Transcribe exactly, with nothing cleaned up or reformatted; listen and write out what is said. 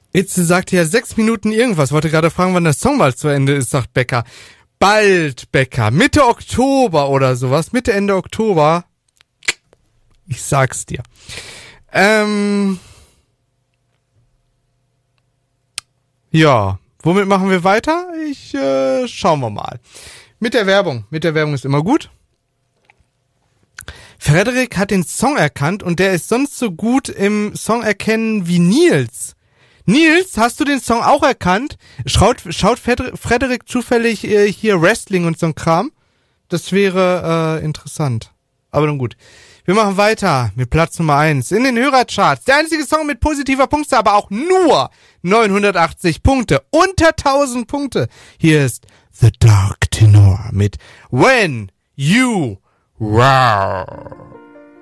Itze sagt ja sechs Minuten irgendwas. Wollte gerade fragen, wann der Song mal zu Ende ist, sagt Becker. Bald, Becker. Mitte Oktober oder sowas. Mitte, Ende Oktober. Ich sag's dir. Ähm. Ja. Womit machen wir weiter? Ich, äh, schauen wir mal. Mit der Werbung. Mit der Werbung ist immer gut. Frederik hat den Song erkannt und der ist sonst so gut im Song erkennen wie Nils. Nils, hast du den Song auch erkannt? Schaut, schaut Frederik zufällig äh, hier Wrestling und so ein Kram? Das wäre äh, interessant. Aber nun gut. Wir machen weiter mit Platz Nummer eins in den Hörercharts. Der einzige Song mit positiver Punkte, aber auch nur neunhundertachtzig Punkte. Unter tausend Punkte. Hier ist The Dark Tenor mit When You Roar.